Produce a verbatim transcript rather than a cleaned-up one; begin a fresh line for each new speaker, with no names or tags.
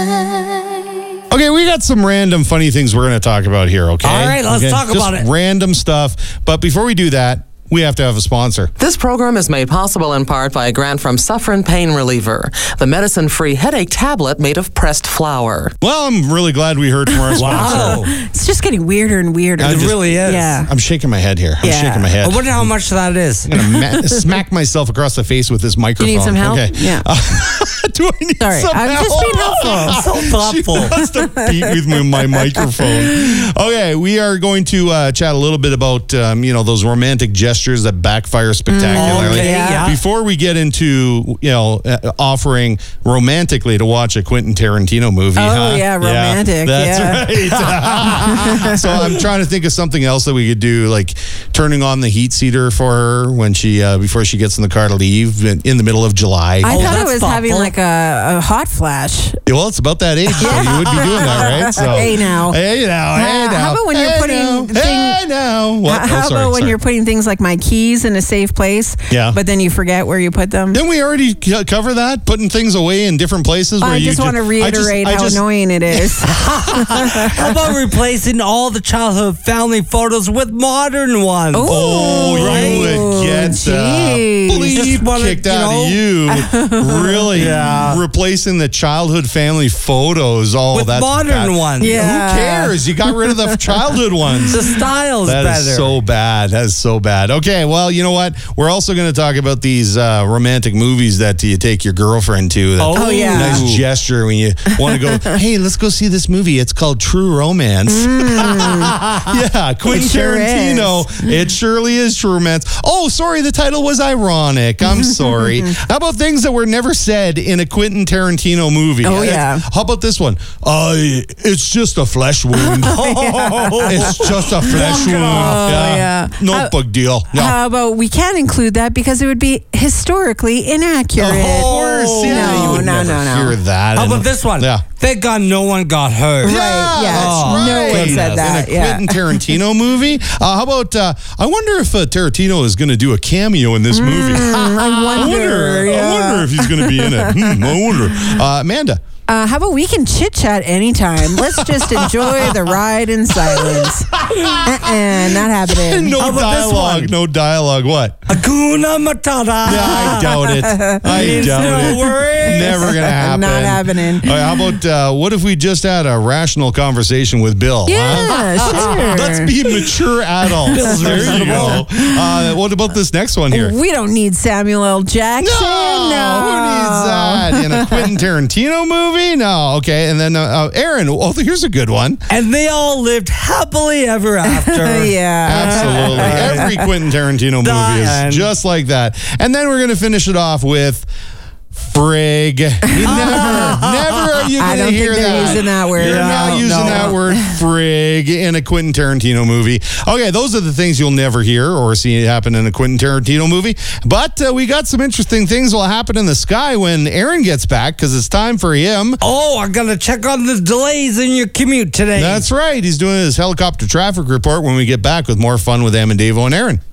Okay, we got some random funny things we're going to talk about here, okay?
All right, let's
okay?
talk
Just
about it.
Random stuff. But before we do that, we have to have a sponsor.
This program is made possible in part by a grant from Suffren Pain Reliever, the medicine-free headache tablet made of pressed flour.
Well, I'm really glad we heard from our sponsor.
Wow.
It's just getting weirder and weirder.
I
It
just-
really is.
Yeah.
I'm shaking my head here. I'm
Yeah.
shaking my head.
I wonder how much that is.
I'm going to ma- smack myself across the face with this microphone.
You need some help?
Okay.
Yeah.
Uh, do I need
Sorry,
some
I'm
help?
just being helpful.
So thoughtful.
She wants to beat with my, my microphone. Okay, we are going to uh, chat a little bit about um, you know those romantic gestures that backfire spectacularly.
Okay, yeah.
Before we get into you know uh, offering romantically to watch a Quentin Tarantino movie.
Oh,
huh?
yeah, romantic,
That's right. So I'm trying to think of something else that we could do, like turning on the heat seater for her when she uh, before she gets in the car to leave in, in the middle of July.
I
Oh,
thought it
that's
was having
thoughtful.
like a, a hot flash.
Well, it's about that age, so you would be doing that, right? So,
Hey, now.
Hey now. Hey
Uh,
now.
how about when you're
hey
putting
now,
thing-
Hey now. What?
How
Oh,
about
sorry,
when
sorry.
you're putting things like my keys in a safe place,
Yeah.
but then you forget where you put them?
Didn't we already c- cover that? Putting things away in different places? Where
I
you
just
ju-
want to
I just-
reiterate
I
how
just-
annoying it is.
How about replacing all the childhood family photos with modern ones?
Oh, you
Right?
would get the
Jeez.
bleep
Just wanna,
kicked
you
out
know-
of you. Really
Yeah.
replacing the childhood family photos. Oh,
With
that's
modern
bad.
ones.
Yeah.
Who cares? You got rid of the childhood ones.
The style's
That
better.
is so bad. That is so bad. Okay, well, you know what? We're also going to talk about these uh, romantic movies that you take your girlfriend to. That
Oh,
yeah.
Nice gesture when you want to go, hey, let's go see this movie. It's called True Romance. Yeah, Quentin
It sure
Tarantino. It surely is True Romance. Oh, sorry, the title was ironic. I'm sorry. How about things that were never said in a Quentin Tarantino movie?
Oh, yeah.
How about this one? Uh, it's just a flesh wound. It's just a flesh wound.
yeah.
No
How-
big deal. No.
How about we can't include that because it would be historically inaccurate?
Of course, yeah,
No,
you would
no,
never
no, no.
hear that.
How
And-
about this one?
Yeah.
Thank God no one got hurt.
Right, yeah.
that's
No one
right.
said that,
In a
yeah.
Quentin Tarantino movie. Uh, how about? Uh, I wonder if uh, Tarantino is going to do a cameo in this movie.
I
I
wonder.
wonder.
yeah.
I wonder if he's going to be in it. Hmm, I wonder. Uh, Amanda.
Uh, how about we can chit chat anytime? Let's just enjoy the ride in silence. Uh-uh, not happening.
No
How about this
dialogue.
one?
No dialogue. What?
Hakuna Matata.
Yeah, I doubt it. I
It's
doubt
no
it.
worries.
Never gonna happen.
Not happening.
All right, how about uh, what if we just had a rational conversation with Bill? huh?
Yeah, sure.
Let's be mature adults.
Bill's
There you go. Uh, what about this next one here?
We don't need Samuel L. Jackson.
No,
No.
who needs that in a Quentin Tarantino movie? No, okay. And then uh, uh, Aaron. Oh, here's a good one.
And they all lived happily ever after.
Yeah.
Absolutely, every Quentin Tarantino movie
Done.
is just like that. And then we're gonna finish it off with. Frig. You never, never are you
I
going to
don't
hear
think they're
that.
using that word.
You're
No,
not using
no.
that word, frig, in a Quentin Tarantino movie. Okay, those are the things you'll never hear or see happen in a Quentin Tarantino movie. But uh, we got some interesting things will happen in the sky when Aaron gets back because it's time for him.
Oh, I gotta check on the delays in your commute today.
That's right. He's doing his helicopter traffic report when we get back with more fun with Em and Davo and Aaron.